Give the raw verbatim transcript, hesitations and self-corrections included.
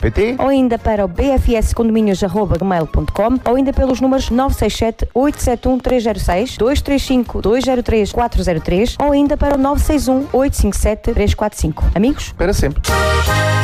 pt ou ainda para o b f s condomínios arroba gmail ponto com ou ainda pelos números nove seis sete, oito sete um, três zero seis, dois três cinco, dois zero três, quatro zero três ou ainda para o nove seis um, oito cinco sete, três quatro cinco. Amigos? Para sempre.